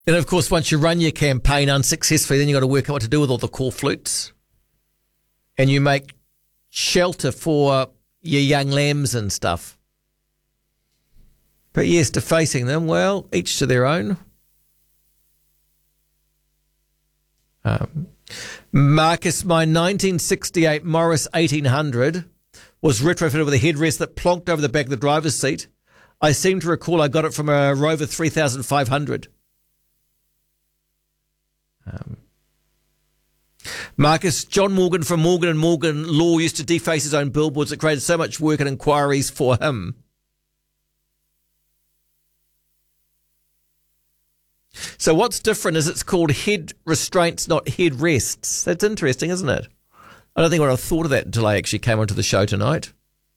And, of course, once you run your campaign unsuccessfully, then you've got to work out what to do with all the corflutes. And you make shelter for your young lambs and stuff. But, yes, defacing them, well, each to their own. Marcus, my 1968 Morris 1800 was retrofitted with a headrest that plonked over the back of the driver's seat. I seem to recall I got it from a Rover 3500. Marcus, John Morgan from Morgan & Morgan Law used to deface his own billboards. It created so much work and inquiries for him. So what's different is it's called head restraints, not head rests. That's interesting, isn't it? I don't think I would have thought of that until I actually came onto the show tonight.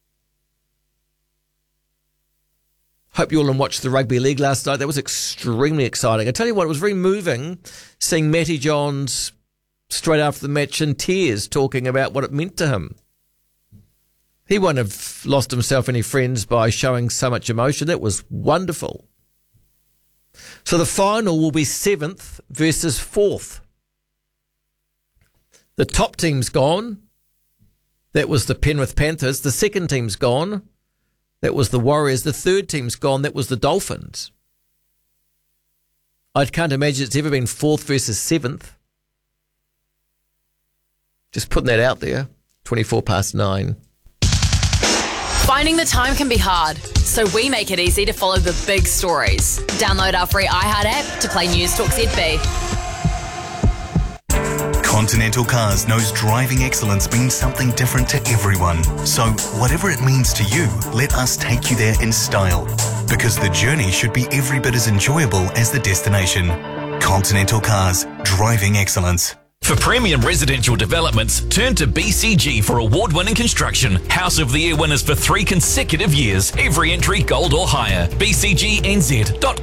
Hope you all watched the rugby league last night. That was extremely exciting. I tell you what, it was very moving seeing Matty Johns straight after the match in tears talking about what it meant to him. He wouldn't have lost himself any friends by showing so much emotion. That was wonderful. So the final will be 7th versus 4th. The top team's gone. That was the Penrith Panthers. The second team's gone. That was the Warriors. The third team's gone. That was the Dolphins. I can't imagine it's ever been 4th versus 7th. Just putting that out there. 9:24. Finding the time can be hard, so we make it easy to follow the big stories. Download our free iHeart app to play News Talk ZB. Continental Cars knows driving excellence means something different to everyone. So whatever it means to you, let us take you there in style. Because the journey should be every bit as enjoyable as the destination. Continental Cars, driving excellence. For premium residential developments, turn to BCG for award-winning construction. House of the Year winners for 3 consecutive years. Every entry gold or higher. bcgnz.co.nz.